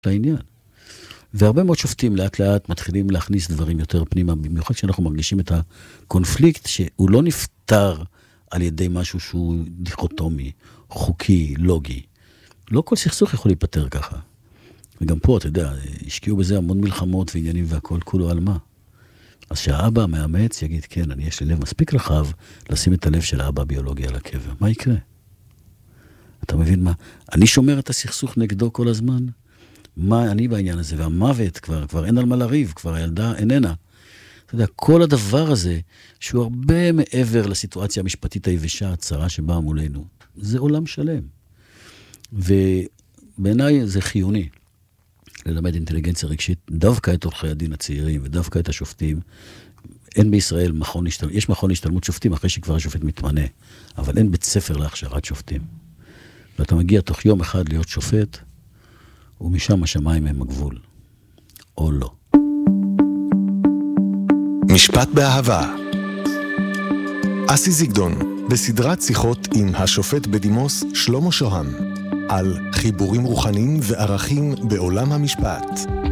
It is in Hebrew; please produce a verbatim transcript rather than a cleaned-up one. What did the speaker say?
לעניין. והרבה מאוד שופטים לאט לאט מתחילים להכניס דברים יותר פנימה, במיוחד שאנחנו מרגישים את הקונפליקט שהוא לא נפטר על ידי משהו שהוא דיכוטומי, חוקי, לוגי. לא כל סכסוך יכול להיפטר ככה. וגם פה, אתה יודע, השקיעו בזה המון מלחמות ועניינים והכל, כולו על מה. אז שהאבא המאמץ יגיד, כן, אני יש לי לב מספיק רחב לשים את הלב של האבא הביולוגי על הקבר. מה יקרה? אתה מבין מה? אני שומר את הסכסוך נגדו כל הזמן? מה אני בעניין הזה? והמוות כבר, כבר אין על מה לריב, כבר הילדה איננה. אתה יודע, כל הדבר הזה, שהוא הרבה מעבר לסיטואציה המשפטית היבשה, הצרה שבאה מולנו, זה עולם שלם. ובעיניי זה חיוני ללמד אינטליגנציה רגשית, דווקא את עורכי הדין הצעירים, ודווקא את השופטים. אין בישראל מכון השתלמות, יש מכון השתלמות שופטים אחרי שכבר השופט מתמנה, אבל אין בית ספר להכשרת שופטים. ואתה מגיע תוך יום אחד להיות שופט, ומשם השמיים הם הגבול. או לא. משפט באהבה. אסי זיגדון, בסדרת שיחות עם השופט בדימוס שלמה שוהם, על חיבורים רוחניים וערכים בעולם המשפט.